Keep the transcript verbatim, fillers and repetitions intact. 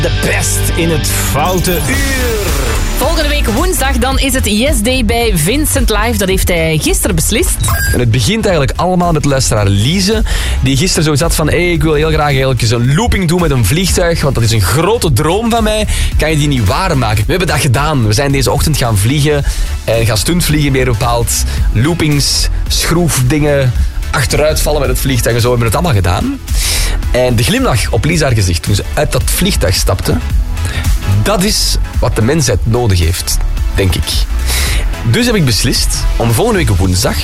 De best in het foute uur. Volgende week woensdag dan is het Yes Day bij Vincent Live. Dat heeft hij gisteren beslist. En het begint eigenlijk allemaal met luisteraar Lise, die gisteren zo zat van hey, ik wil heel graag eigenlijk eens een looping doen met een vliegtuig, want dat is een grote droom van mij. Kan je die niet waarmaken? We hebben dat gedaan. We zijn deze ochtend gaan vliegen en gaan stuntvliegen, meer bepaald. Loopings, schroefdingen, achteruitvallen met het vliegtuig en zo hebben we het allemaal gedaan. En de glimlach op Lisa haar gezicht toen ze uit dat vliegtuig stapte, dat is wat de mensheid nodig heeft, denk ik. Dus heb ik beslist om volgende week op woensdag